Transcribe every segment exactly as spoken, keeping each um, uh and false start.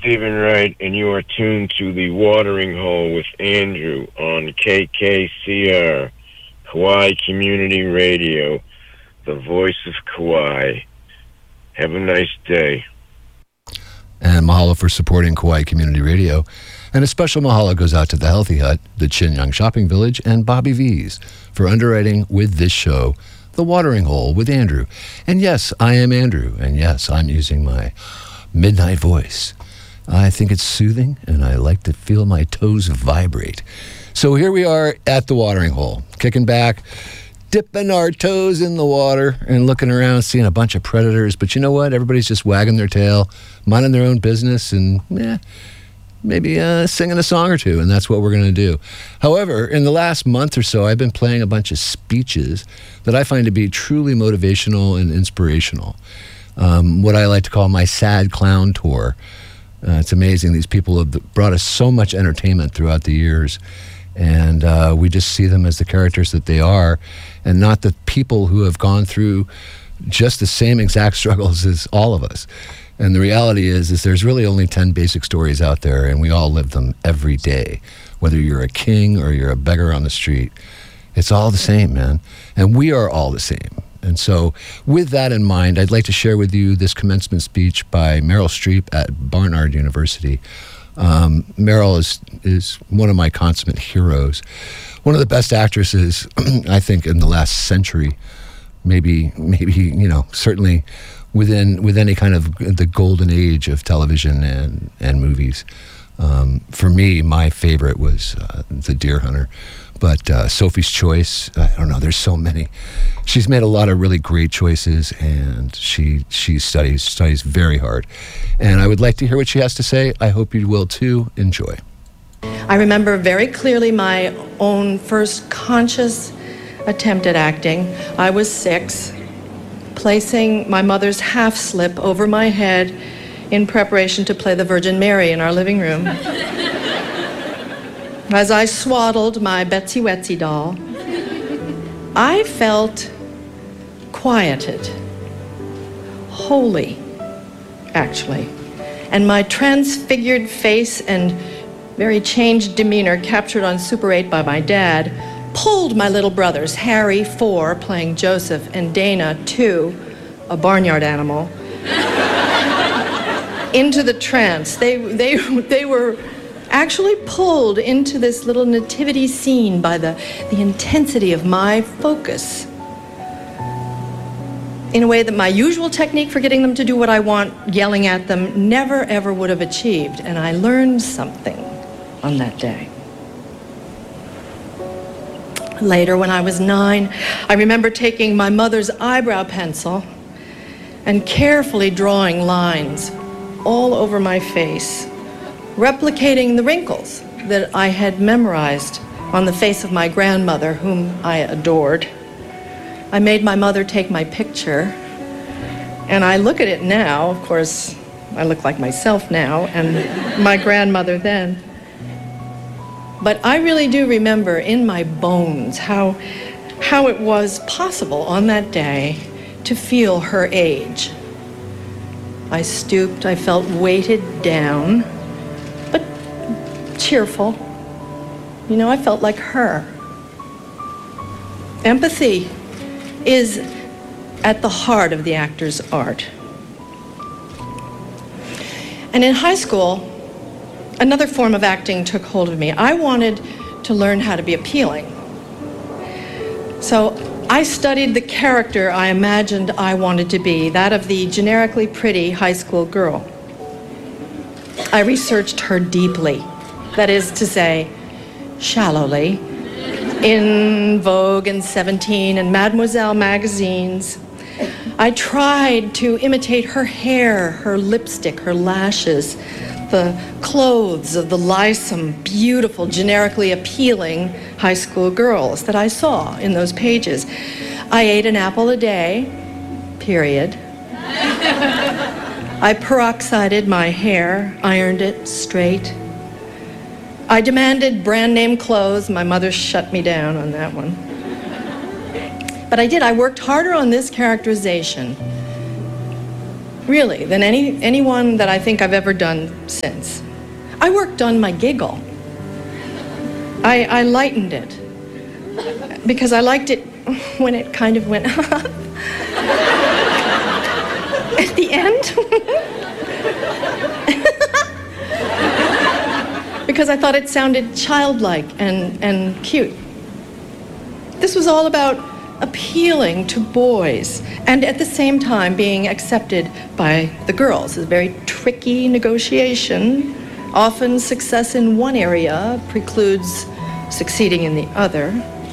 Stephen Wright, and you are tuned to The Watering Hole with Andrew on K K C R, Kauai Community Radio, the voice of Kauai. Have a nice day. And mahalo for supporting Kauai Community Radio. And a special mahalo goes out to the Healthy Hut, the Chin Young Shopping Village, and Bobby V's for underwriting with this show, The Watering Hole with Andrew. And yes, I am Andrew. And yes, I'm using my midnight voice. I think it's soothing, and I like to feel my toes vibrate. So here we are at the watering hole, kicking back, dipping our toes in the water, and looking around, seeing a bunch of predators. But you know what? Everybody's just wagging their tail, minding their own business, and eh, maybe uh, singing a song or two, and that's what we're going to do. However, in the last month or so, I've been playing a bunch of speeches that I find to be truly motivational and inspirational. Um, what I like to call my sad clown tour. Uh, it's amazing. These people have brought us so much entertainment throughout the years, and uh, we just see them as the characters that they are, and not the people who have gone through just the same exact struggles as all of us. And the reality is, is there's really only ten basic stories out there, and we all live them every day. Whether you're a king or you're a beggar on the street, it's all the same, man. And we are all the same. And so with that in mind, I'd like to share with you this commencement speech by Meryl Streep at Barnard University. Um, Meryl is, is one of my consummate heroes. One of the best actresses, I think, in the last century. Maybe, maybe you know, certainly within with any kind of the golden age of television and, and movies. Um, for me, my favorite was uh, The Deer Hunter. But uh, Sophie's Choice, I don't know, there's so many. She's made a lot of really great choices, and she she studies studies very hard. And I would like to hear what she has to say. I hope you will too. Enjoy. I remember very clearly my own first conscious attempt at acting. I was six, placing my mother's half slip over my head in preparation to play the Virgin Mary in our living room. As I swaddled my Betsy Wetsy doll, I felt quieted, holy, actually. And my transfigured face and very changed demeanor, captured on Super eight by my dad, pulled my little brothers, Harry, four, playing Joseph, and Dana, two, a barnyard animal, into the trance. They, they, they were actually pulled into this little nativity scene by the, the intensity of my focus, in a way that my usual technique for getting them to do what I want, yelling at them, never ever would have achieved. And I learned something on that day. Later, when I was nine, I remember taking my mother's eyebrow pencil and carefully drawing lines all over my face, replicating the wrinkles that I had memorized on the face of my grandmother, whom I adored. I made my mother take my picture, and I look at it now. Of course, I look like myself now, and my grandmother then. But I really do remember in my bones how, how it was possible on that day to feel her age. I stooped, I felt weighted down, cheerful. You know, I felt like her. Empathy is at the heart of the actor's art. And in high school, another form of acting took hold of me. I wanted to learn how to be appealing. So I studied the character I imagined I wanted to be, that of the generically pretty high school girl. I researched her deeply. That is to say, shallowly, in Vogue and Seventeen and Mademoiselle magazines. I tried to imitate her hair, her lipstick, her lashes, the clothes of the lissom, beautiful, generically appealing high school girls that I saw in those pages. I ate an apple a day, period. I peroxided my hair, ironed it straight. I demanded brand name clothes. My mother shut me down on that one. But I did. I worked harder on this characterization really, than any anyone that I think I've ever done since. I worked on my giggle. I, I lightened it because I liked it when it kind of went up at the end. Because I thought it sounded childlike and, and cute. This was all about appealing to boys and at the same time being accepted by the girls. It's a very tricky negotiation. Often success in one area precludes succeeding in the other.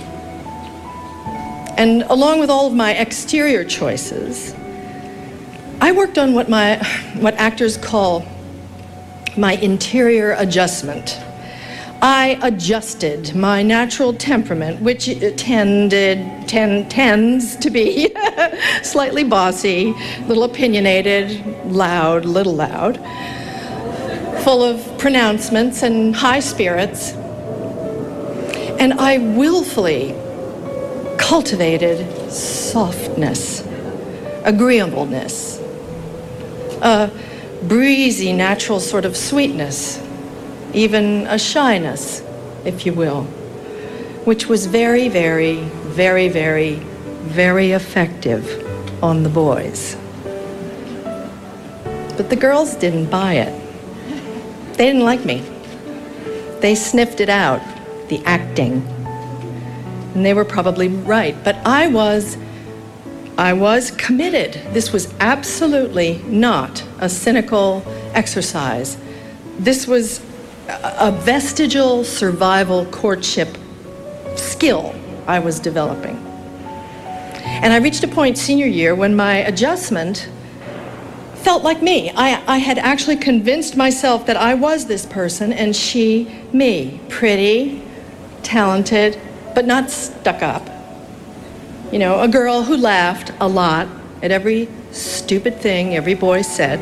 And along with all of my exterior choices, I worked on what my what actors call my interior adjustment. I adjusted my natural temperament, which tended, ten, tends to be slightly bossy, little opinionated, loud, little loud, full of pronouncements and high spirits. And I willfully cultivated softness, agreeableness, a breezy, natural sort of sweetness, even a shyness, if you will, which was very, very, very, very, very effective on the boys. But the girls didn't buy it. They didn't like me. They sniffed it out, the acting. And they were probably right, but I was I was committed. This was absolutely not a cynical exercise. This was a vestigial survival courtship skill I was developing. And I reached a point senior year when my adjustment felt like me. I, I had actually convinced myself that I was this person and she me. Pretty, talented, but not stuck up. You know, a girl who laughed a lot at every stupid thing every boy said,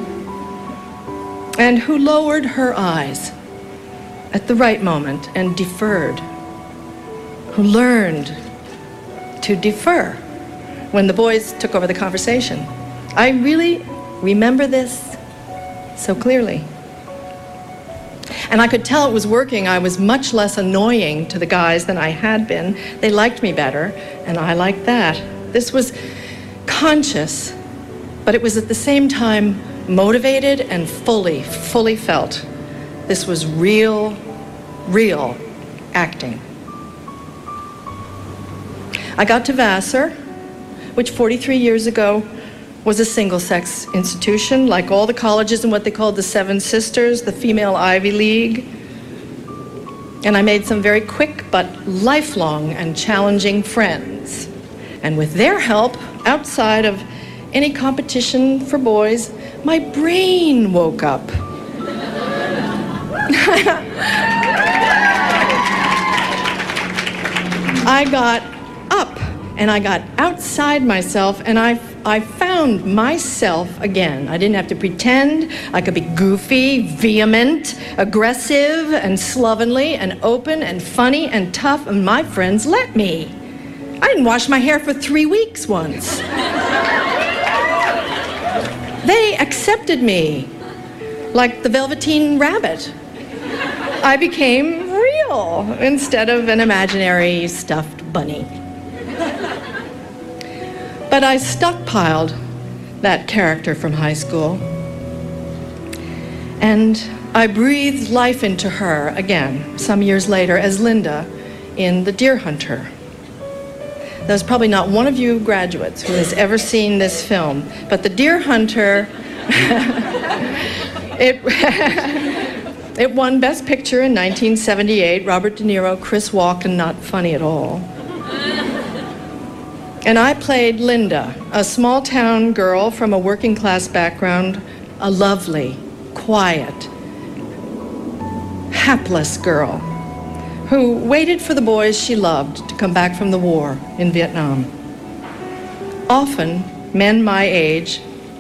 and who lowered her eyes at the right moment and deferred, who learned to defer when the boys took over the conversation. I really remember this so clearly. And I could tell it was working. I was much less annoying to the guys than I had been. They liked me better, and I liked that. This was conscious, but it was at the same time motivated and fully, fully felt. This was real, real acting. I got to Vassar, which forty-three years ago was a single-sex institution, like all the colleges in what they called the Seven Sisters, the female Ivy League. And I made some very quick but lifelong and challenging friends. And with their help, outside of any competition for boys, my brain woke up. I got up and I got outside myself, and I I found myself again. I didn't have to pretend. I could be goofy, vehement, aggressive, and slovenly, and open, and funny, and tough, and my friends let me. I didn't wash my hair for three weeks once. They accepted me like the Velveteen Rabbit. I became real instead of an imaginary stuffed bunny. But I stockpiled that character from high school, and I breathed life into her again some years later as Linda in The Deer Hunter. There's probably not one of you graduates who has ever seen this film, but The Deer Hunter, it, it won Best Picture in nineteen seventy-eight, Robert De Niro, Chris Walken, not funny at all. And I played Linda, a small-town girl from a working-class background, a lovely, quiet, hapless girl who waited for the boys she loved to come back from the war in Vietnam. Often, men my age,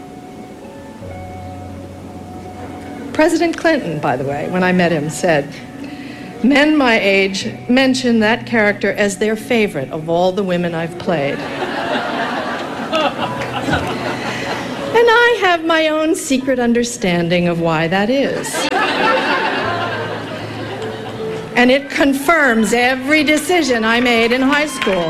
President Clinton, by the way, when I met him, said, men my age mention that character as their favorite of all the women I've played. And I have my own secret understanding of why that is. And it confirms every decision I made in high school.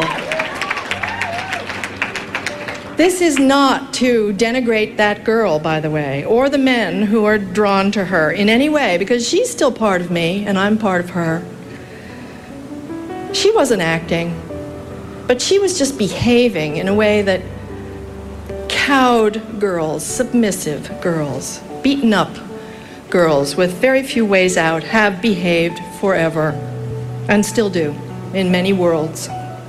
This is not to denigrate that girl, by the way, or the men who are drawn to her in any way, because she's still part of me and I'm part of her. She wasn't acting, but she was just behaving in a way that cowed girls, submissive girls, beaten up girls with very few ways out have behaved forever and still do in many worlds.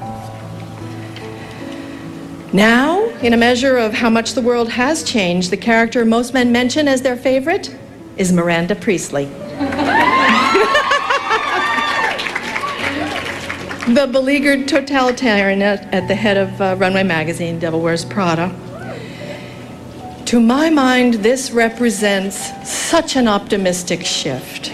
Now, in a measure of how much the world has changed, the character most men mention as their favorite is Miranda Priestly. The beleaguered totalitarian at the head of uh, Runway magazine, Devil Wears Prada. To my mind, this represents such an optimistic shift.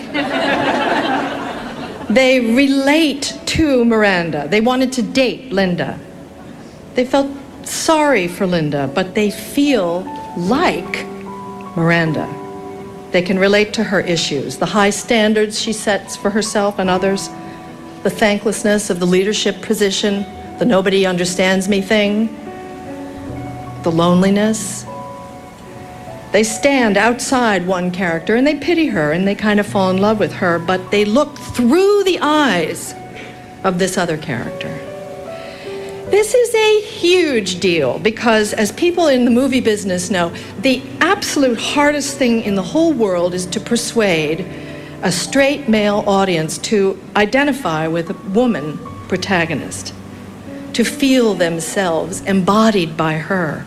They relate to Miranda. They wanted to date Linda. They felt sorry for Linda, but they feel like Miranda. They can relate to her issues, the high standards she sets for herself and others, the thanklessness of the leadership position, the nobody understands me thing, the loneliness. They stand outside one character and they pity her and they kind of fall in love with her, but they look through the eyes of this other character. This is a huge deal because, as people in the movie business know, the absolute hardest thing in the whole world is to persuade a straight male audience to identify with a woman protagonist, to feel themselves embodied by her.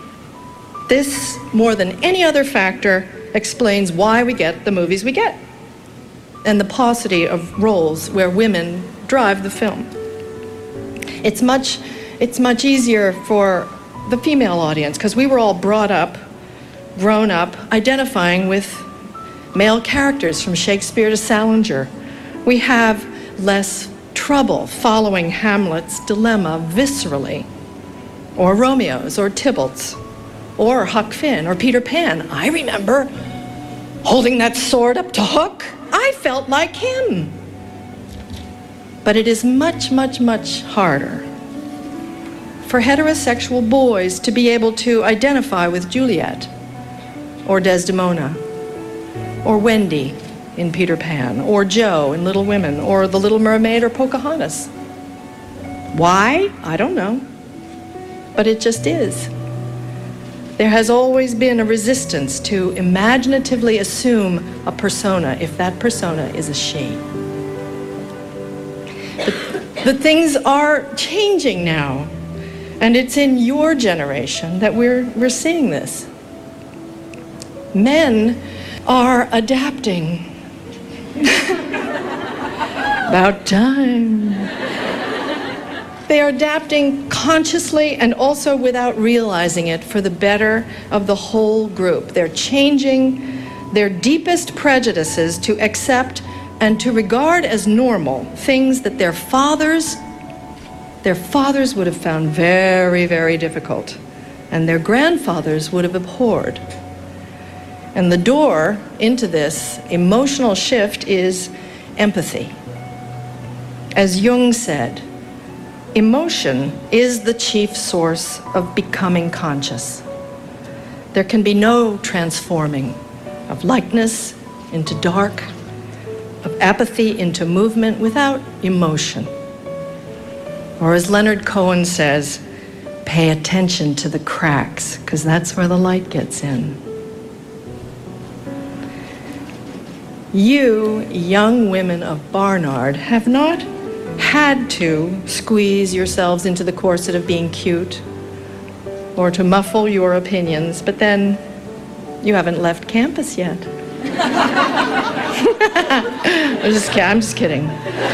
This, more than any other factor, explains why we get the movies we get and the paucity of roles where women drive the film. It's much, it's much easier for the female audience because we were all brought up, grown up, identifying with male characters from Shakespeare to Salinger. We have less trouble following Hamlet's dilemma viscerally, or Romeo's, or Tybalt's, or Huck Finn, or Peter Pan. I remember holding that sword up to Hook. I felt like him. But it is much, much, much harder for heterosexual boys to be able to identify with Juliet, or Desdemona, or Wendy in Peter Pan, or Joe in Little Women, or The Little Mermaid, or Pocahontas. Why? I don't know. But it just is. There has always been a resistance to imaginatively assume a persona if that persona is a she. But, but things are changing now, and it's in your generation that we're, we're seeing this. Men are adapting. About time. They are adapting consciously and also without realizing it for the better of the whole group. They're changing their deepest prejudices to accept and to regard as normal things that their fathers, their fathers would have found very, very difficult, and their grandfathers would have abhorred. And the door into this emotional shift is empathy. As Jung said, emotion is the chief source of becoming conscious. There can be no transforming of likeness into dark, of apathy into movement without emotion. Or as Leonard Cohen says, pay attention to the cracks, because that's where the light gets in. You, young women of Barnard, have not had to squeeze yourselves into the corset of being cute or to muffle your opinions, but then you haven't left campus yet. I'm just kidding. I'm just kidding.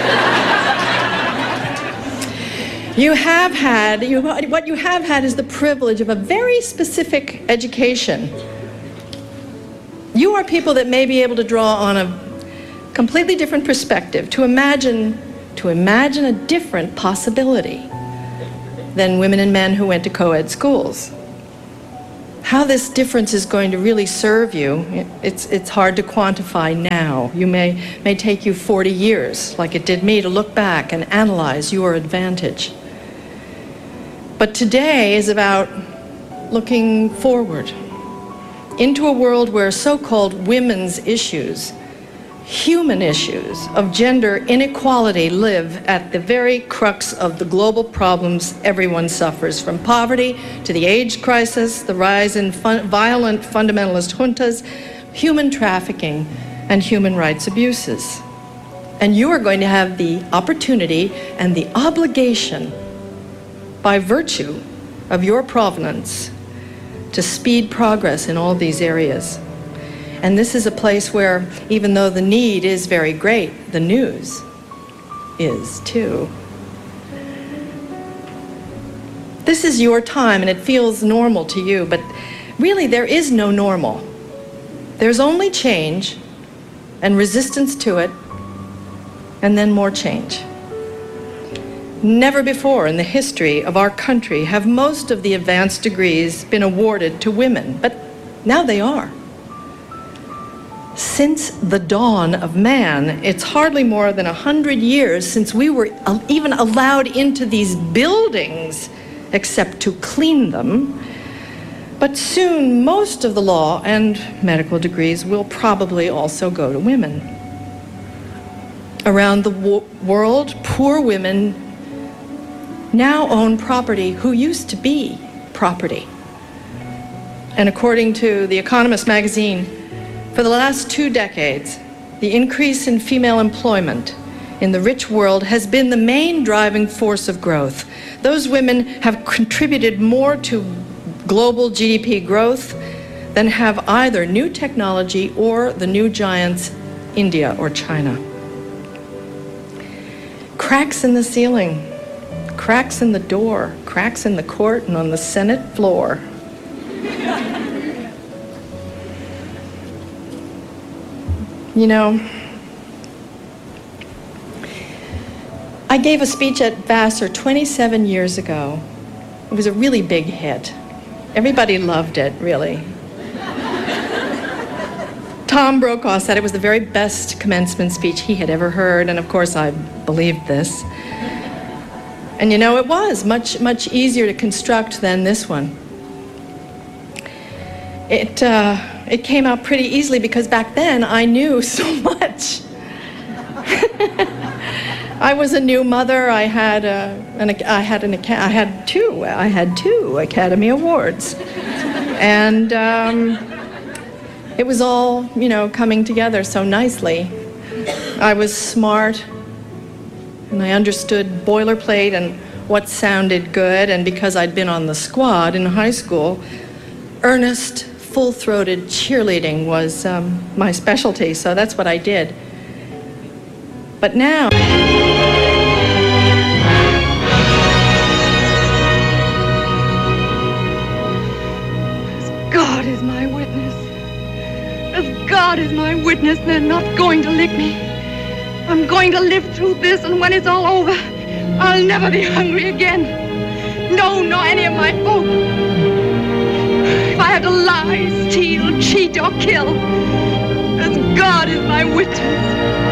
You have had, you, what you have had is the privilege of a very specific education. You are people that may be able to draw on a completely different perspective, to imagine, to imagine a different possibility than women and men who went to co-ed schools. How this difference is going to really serve you, it's, it's hard to quantify now. You may, may take you forty years, like it did me, to look back and analyze your advantage. But today is about looking forward into a world where so-called women's issues, human issues of gender inequality live at the very crux of the global problems everyone suffers, from poverty to the AIDS crisis, the rise in fun- violent fundamentalist juntas, human trafficking, and human rights abuses. And you are going to have the opportunity and the obligation, by virtue of your provenance, to speed progress in all these areas. And this is a place where, even though the need is very great, the news is too. This is your time, and it feels normal to you, but really there is no normal. There's only change and resistance to it, and then more change. Never before in the history of our country have most of the advanced degrees been awarded to women, but now they are. Since the dawn of man, it's hardly more than a hundred years since we were even allowed into these buildings except to clean them. But soon, most of the law and medical degrees will probably also go to women. Around the wo- world, poor women now own property who used to be property. And according to The Economist magazine, for the last two decades, the increase in female employment in the rich world has been the main driving force of growth. Those women have contributed more to global G D P growth than have either new technology or the new giants, India or China. Cracks in the ceiling, cracks in the door, cracks in the court and on the Senate floor. You know, I gave a speech at Vassar twenty-seven years ago. It was a really big hit. Everybody loved it, really. Tom Brokaw said it was the very best commencement speech he had ever heard, and of course I believed this. And you know, it was much, much easier to construct than this one. It, uh, it came out pretty easily because back then I knew so much. I was a new mother. I had a, an, I had an, I had two, I had two Academy Awards, and um, it was all, you know, coming together so nicely. I was smart, and I understood boilerplate and what sounded good, and because I'd been on the squad in high school, earnest, full-throated cheerleading was um, my specialty, so that's what I did. But now, as God is my witness, as God is my witness, they're not going to lick me. I'm going to live through this, and when it's all over, I'll never be hungry again. No, nor any of my folk. If I have to lie, steal, cheat, or kill, as God is my witness,